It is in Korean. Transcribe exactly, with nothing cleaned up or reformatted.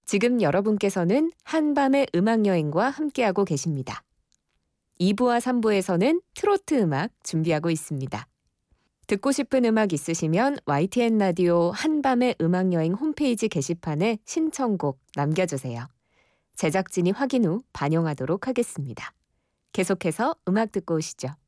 지금 여러분께서는 한밤의 음악여행과 함께하고 계십니다. 이 부와 삼 부에서는 트로트 음악 준비하고 있습니다. 듣고 싶은 음악 있으시면 와이티엔 라디오 한밤의 음악여행 홈페이지 게시판에 신청곡 남겨주세요. 제작진이 확인 후 반영하도록 하겠습니다. 계속해서 음악 듣고 오시죠.